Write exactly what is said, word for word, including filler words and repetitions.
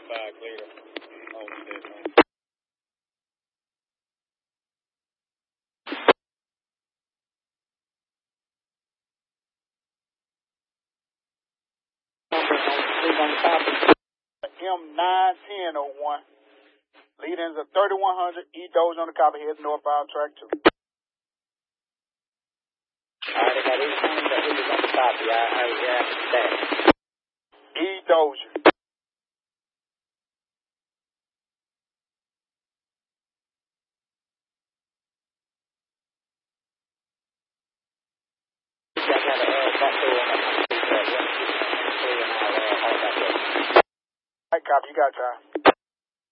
five clear. Oh, shit, man. M nine ten oh one. Lead-ins of thirty-one hundred. E-Doge on the copper, head northbound track two. Alright, I got eighteen, but he was on the copy. I, I was after that. E-Doge. I got a uh, bump through on my three and I'll uh, hold that. Alright, copy, you got time.